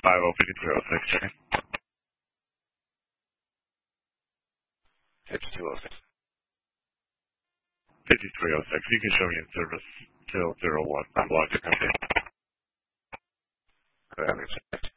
505306, checking. 5206. 5306, you can show me in service till 01. I'm logged in, okay. Go ahead and check.